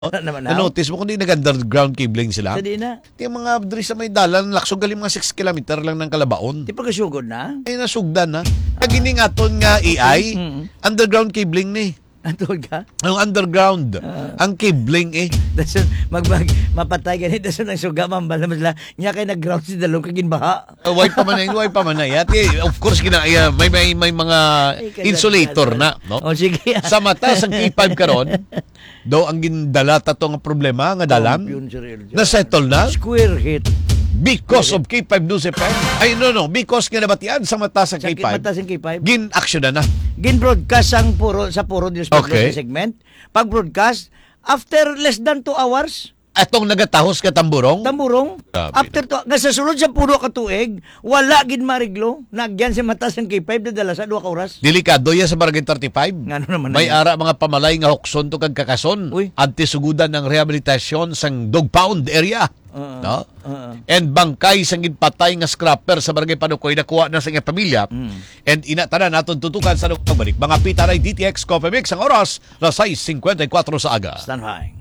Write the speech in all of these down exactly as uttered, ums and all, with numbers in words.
naman na. Na-notice mo kung di nag-underground cabling sila? Sa di na. Di mga diri sa may dalan, laksog galing mga six kilometer lang ng Kalabaon. Di pa kasugod na? Ay, nasugdan na. Nagining aton nga A I, Mm-hmm. underground cabling ni. Antod ka? Ang underground, Uh, ang cabling eh. Dason, mag, mag, mapatay ganit. Dason ang suga, mambala mo sila. Nya kayo nag-ground si dalong kagin baha. Uh, why pa man na, why pa man na. At, eh, of course, kina, uh, may, may, may mga insulator na. No? O sige. Sa mata, sa K five karon, daw ang gindala tato nga problema, nga dalam, na-settle na. Square hit. Because of K five News F M. Ay, no, no. Because nga nabatian sa mata sa K Sakit five. mata sa K five. Gin-action na na. Gin-broadcast ang puro, sa puro news Okay. segment. Pag-broadcast, after less than two hours, Atong nagatahos ka tamburong. tamburong, Grabe after to, nga sa sulod sa puno ka tuig, wala gid mariglo, nagyan sa mata sa K five, dadala sa duha ka oras. Delikado ya sa Barangay thirty-five. Ngano naman May na yan? ara mga pamalay nga hukson to kag kakason. Uy. Antisugudan ng rehabilitasyon sang dog pound area. Oo. No? Oo. And bangkay sang gidpatay nga scrapper sa Barangay Panukoy nakuha na sa nga pamilya. And ina tanan naton tutukan sa pagbalik. Mga pitaray D T X Coffee Mix ang oras na six fifty-four sa aga. Stand by.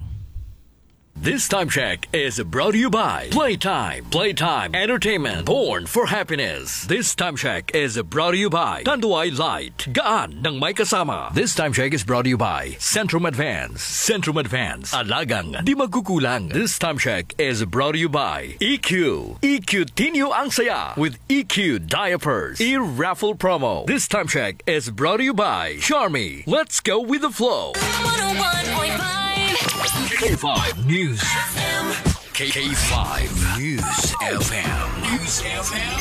This time check is brought to you by Playtime. Playtime Entertainment. Born for happiness. This time check is brought to you by Tanduay Light. Gaan ng may kasama. This time check is brought to you by Centrum Advance. Centrum Advance. Alagang di magkukulang. This time check is brought to you by E Q. E Q Tinyo ang saya with E Q Diapers. E-raffle promo. This time check is brought to you by Charmy. Let's go with the flow. one oh one point five K five News F M. K five News F M. News F M.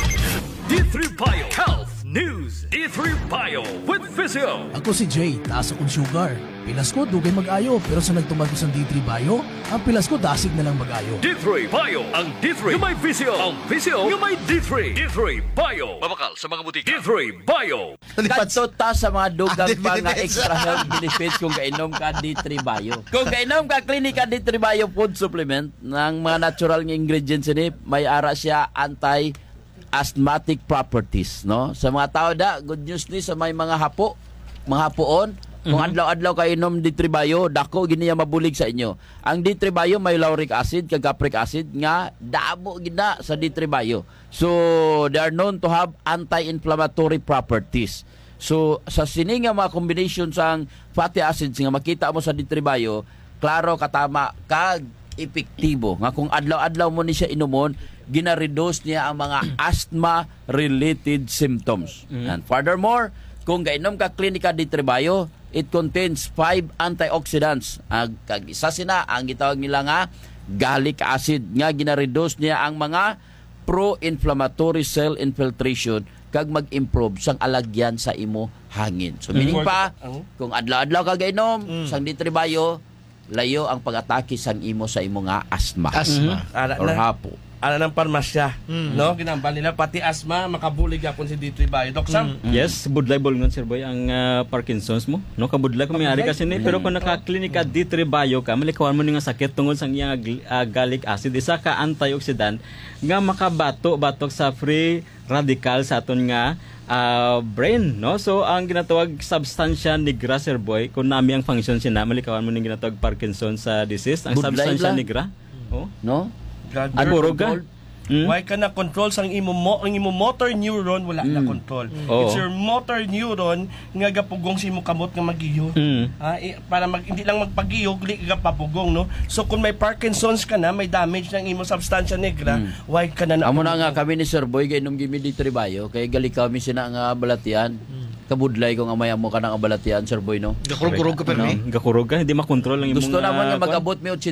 D three Bio Health News. D three Bio with Physio. Ako si Jay, taas akong sugar. Pilas ko, dugay mag-ayo. Pero sa nagtumag ko sa D three Bio, ang pilas ko, dasig na lang mag-ayo. D three Bio. Ang D three yung may Physio. Ang Physio yung may D three. D three Bio. Mabakal sa mga butika. D three Bio. Kadto ta sa mga dugang Ah, pa nga benefits. extra health benefits kung kainom ka D three Bio. Kung kainom ka Klinika D three Bio food supplement ng mga natural nga ingredients ni, may ara siya anti asthmatic properties, no? Sa mga tao da, good news ni sa may mga hapo, mga hapoon, kung adlaw-adlaw ka inom D three Bio, dako giniya mabulig sa inyo. Ang D three Bio may lauric acid kag capric acid nga damo gina sa D three Bio. So they are known to have anti-inflammatory properties. So sa sini nga mga combination sang fatty acids nga makita mo sa D three Bio, klaro katama kag epektibo nga kung adlaw-adlaw mo ni siya inumon, gina-reduce niya ang mga asthma-related symptoms. And furthermore, kung kainom ka Klinika D three Bio, it contains five antioxidants. Ang kag isa sina ang gitawag nila nga gallic acid nga gina-reduce niya ang mga pro-inflammatory cell infiltration kag mag-improve sang alagyan sa imo hangin. So meaning pa, kung adlaw-adlaw ka gainom sang D three Bio, layo ang pag-atake sang imo sa imo nga asthma. Asthma. Ara Or na, hapo. ara ng parmasya. No? Ginambal nila. Pati asthma, makabulig ako si D three Bio. Doc Sam? Yes, budlay bolngon sir boy ang uh, Parkinson's mo. No kabudlay ko may ari kasi ni pero kung naka-klinika D three Bio ka, malikawan mo ni nga sakit tungod sa iyang uh, gallic acid isa ka antioxidant nga makabato batok sa free radical sa aton nga uh, brain, no? So ang ginatawag substansya nigra sir boy, kung nami ang function sina, malikawan mo ning ginatawag Parkinson's sa uh, disease, ang Budlay substansya la. nigra. Oh. No? God, Ang puro ka. Hmm? Why ka na control sang imo mo ang imo motor neuron wala na control. Oo. It's your motor neuron nga gapugong si imo kamot nga magiyo. Mm. Ah, i- para mag, hindi lang magpagiyo, dili ka papugong, no? So kung may Parkinson's ka na, may damage ng imo substansya negra, why ka na na Amo na nga kami ni Sir Boy kay nung gimi D three Bio kay gali kami sina nga balatian. Kabudlay ko nga maya mo ka ng balatian Sir Boy, no? Gakurog-kurog ka pero Ano? Gakurog ka, hindi makontrol ang imong Gusto naman nga uh, mag-abot mi eighty,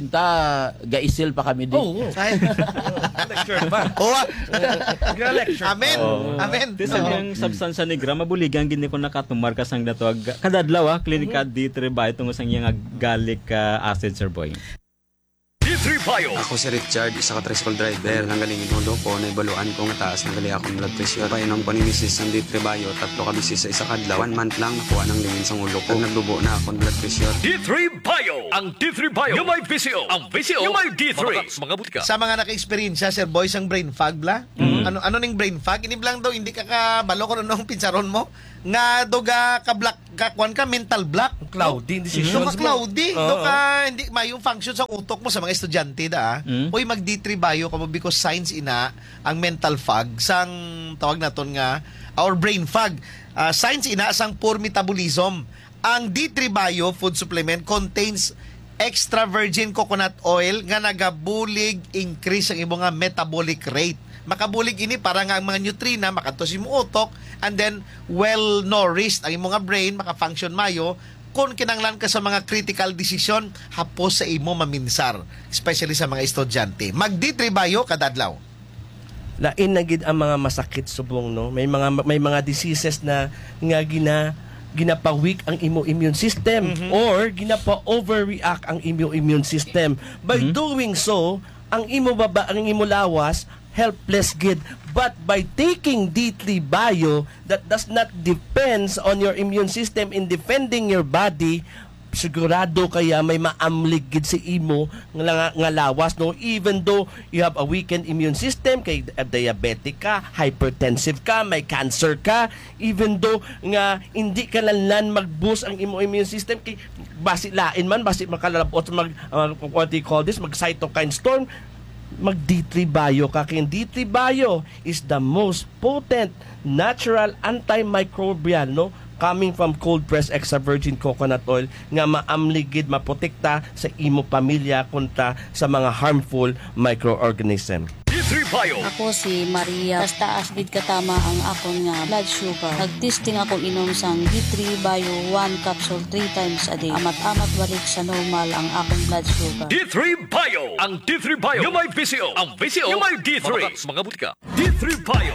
gaisil pa kami di. Oh, lecture ba? Oh, Lecture. amen. Oh. Amen. This ang substansya negra mabuligan gini ko nakatumar ka sang datog kadadlaw ah Klinika D three Bio tungod sang iyang gallic uh, acid sir boy. D three Bio. Ako si Richard, isa ka tricycle driver. Nanggaling inulo ko, naibaluan ko nga taas ng gali akong blood pressure. Painom ko ni misis ng D three Bio, tatlo ka bisis sa isa kadlaw. One month lang, nakuha ng lingin sa ulo ko. Nagdubo na akong blood pressure. D three Bio. Ang D three Bio yung may Physio. Ang Physio yung may D three. Mga butika. Sa mga naka-experience Sir Boys, ang brain fog bla. Ano ano ning brain fog? Ini lang daw hindi ka kabalo kung anong pinsaron mo nga doga ka black ka kwan ka mental block. Cloudy No? decisions Do ka mo. cloudy, Oo. do ka hindi may yung function sa utok mo sa mga estudyante da. Mm. Uy mag D three bio ka mo because science ina ang mental fog sang tawag naton nga our brain fog. Uh, science ina sang poor metabolism. Ang D three bio food supplement contains extra virgin coconut oil nga nagabulig increase ang imong nga metabolic rate. Makabulig ini para nga ang mga nutrina makatos imong utok and then well nourished ang imong nga brain maka-function mayo kung kinanglan ka sa mga critical decision hapos sa imo maminsar, especially sa mga estudyante. Mag D three bio kada adlaw. Lain na gid ang mga masakit subong no. May mga may mga diseases na nga gina ginapa-weak ang imo immune system or ginapa-overreact ang imo immune system. By doing so, ang imo baba ang imo lawas helpless gid. But by taking D three bio that does not depends on your immune system in defending your body, sigurado kaya may maamlig gid si imo nga, nga lawas no, even though you have a weakened immune system, kay uh, diabetic ka, hypertensive ka, may cancer ka, even though nga hindi ka lanlan mag-boost ang imo immune system kay basi lain man basi makalabot mag uh, what do you call this, mag cytokine storm, mag D three bio ka. Kaya D three bio is the most potent natural antimicrobial no coming from cold pressed extra virgin coconut oil nga maamligid maprotekta sa imo pamilya kontra sa mga harmful microorganism. D three Bio. Ako si Maria. Taas gid katama ang akon nga blood sugar. Nagtesting ako inom sang D three Bio one capsule three times a day. Amat-amat balik sa normal ang akong blood sugar. D three Bio. Ang D three Bio. Yung may V C O. Ang V C O. Yung may D three. Mga, mga butika. D three Bio.